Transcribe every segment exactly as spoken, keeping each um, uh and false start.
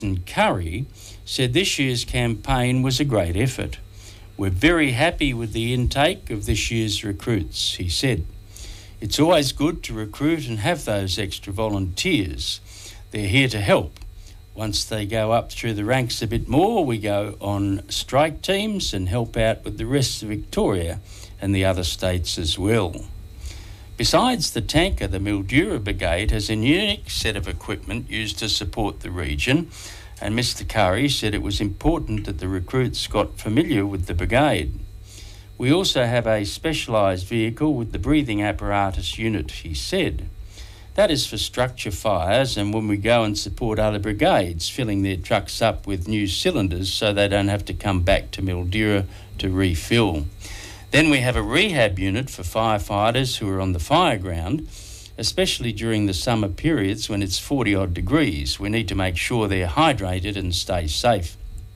Curry said this year's campaign was a great effort. We're very happy with the intake of this year's recruits, he said. It's always good to recruit and have those extra volunteers. They're here to help. Once they go up through the ranks a bit more, we go on strike teams and help out with the rest of Victoria and the other states as well. Besides the tanker, the Mildura Brigade has a unique set of equipment used to support the region, and Mister Curry said it was important that the recruits got familiar with the brigade. We also have a specialised vehicle with the breathing apparatus unit, he said. That is for structure fires and when we go and support other brigades, filling their trucks up with new cylinders so they don't have to come back to Mildura to refill. Then we have a rehab unit for firefighters who are on the fire ground, especially during the summer periods when it's forty odd degrees. We need to make sure they're hydrated and stay safe.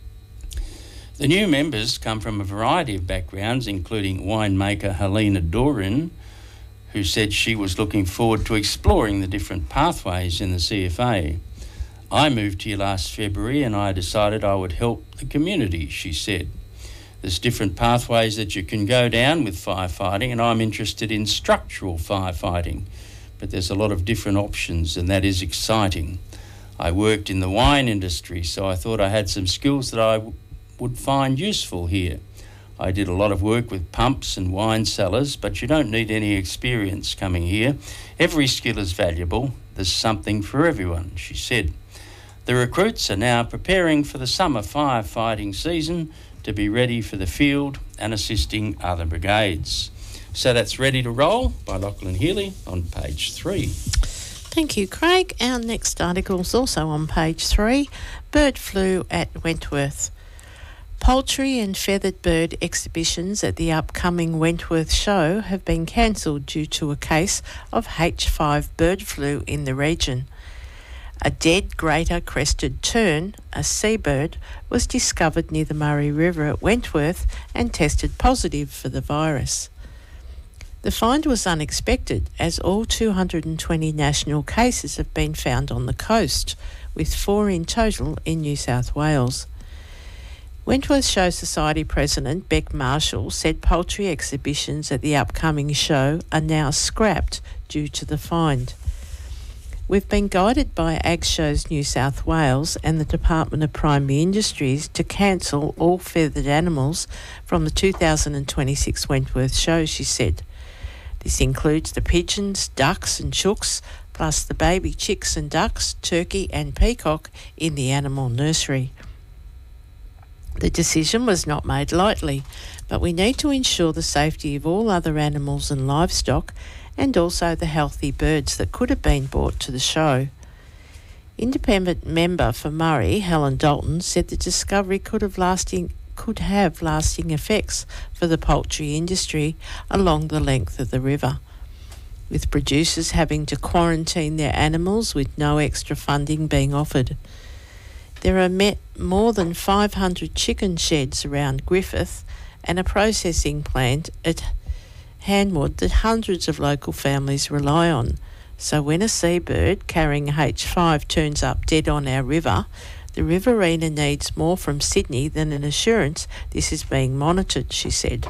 The new members come from a variety of backgrounds, including winemaker Helena Doran, who said she was looking forward to exploring the different pathways in the C F A. I moved here last February and I decided I would help the community, she said. There's different pathways that you can go down with firefighting, and I'm interested in structural firefighting, but there's a lot of different options and that is exciting. I worked in the wine industry, so I thought I had some skills that I w- would find useful here. I did a lot of work with pumps and wine cellars, but you don't need any experience coming here. Every skill is valuable. There's something for everyone, she said. The recruits are now preparing for the summer firefighting season to be ready for the field and assisting other brigades. So that's Ready to Roll by Lachlan Healy on page three. Thank you, Craig. Our next article is also on page three. Bird flu at Wentworth. Poultry and feathered bird exhibitions at the upcoming Wentworth show have been cancelled due to a case of H five bird flu in the region. A dead greater crested tern, a seabird, was discovered near the Murray River at Wentworth and tested positive for the virus. The find was unexpected as all two hundred twenty national cases have been found on the coast, with four in total in New South Wales. Wentworth Show Society President Beck Marshall said poultry exhibitions at the upcoming show are now scrapped due to the find. We've been guided by Ag Shows New South Wales and the Department of Primary Industries to cancel all feathered animals from the two thousand twenty-six Wentworth show, she said. This includes the pigeons, ducks and chooks, plus the baby chicks and ducks, turkey and peacock in the animal nursery. The decision was not made lightly, but we need to ensure the safety of all other animals and livestock and also the healthy birds that could have been brought to the show. Independent member for Murray, Helen Dalton, said the discovery could have lasting could have lasting effects for the poultry industry along the length of the river, with producers having to quarantine their animals with no extra funding being offered. There are met more than five hundred chicken sheds around Griffith and a processing plant at Hanwood that hundreds of local families rely on. So when a seabird carrying H five turns up dead on our river, the Riverina needs more from Sydney than an assurance this is being monitored, she said.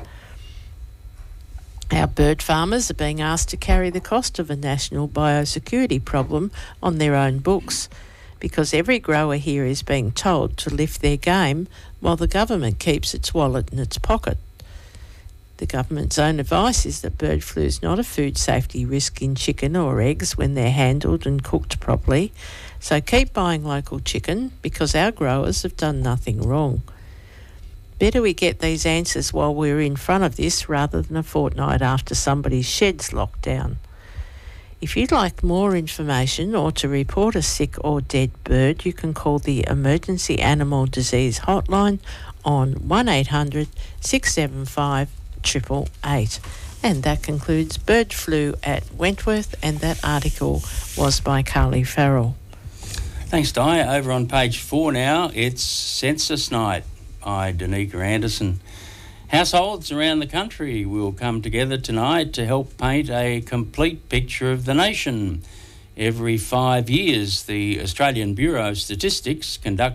Our bird farmers are being asked to carry the cost of a national biosecurity problem on their own books, because every grower here is being told to lift their game while the government keeps its wallet in its pocket. The government's own advice is that bird flu is not a food safety risk in chicken or eggs when they're handled and cooked properly, so keep buying local chicken because our growers have done nothing wrong. Better we get these answers while we're in front of this rather than a fortnight after somebody's shed's locked down. If you'd like more information or to report a sick or dead bird, you can call the Emergency Animal Disease Hotline on one eight hundred six seven five eight eight eight. And that concludes Bird Flu at Wentworth, and that article was by Carly Farrell. Thanks, Di. Over on page four now, it's Census Night by Danica Anderson. Households around the country will come together tonight to help paint a complete picture of the nation. Every five years, the Australian Bureau of Statistics conducts